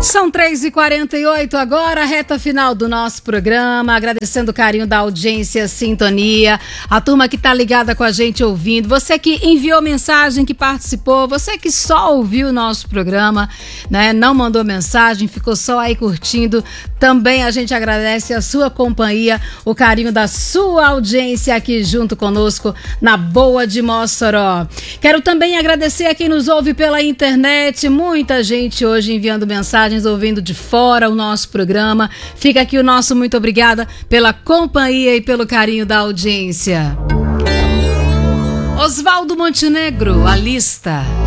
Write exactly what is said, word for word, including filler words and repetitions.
São três e quarenta e oito agora, reta final do nosso programa, agradecendo o carinho da audiência, sintonia, a turma que tá ligada com a gente ouvindo, você que enviou mensagem, que participou, você que só ouviu o nosso programa, né, não mandou mensagem, ficou só aí curtindo, também a gente agradece a sua companhia, o carinho da sua audiência aqui junto conosco na Boa de Mossoró. Quero também agradecer a quem nos ouve pela internet, muita gente hoje enviando mensagens, ouvindo de fora o nosso programa. Fica aqui o nosso muito obrigada pela companhia e pelo carinho da audiência. Oswaldo Montenegro, a lista.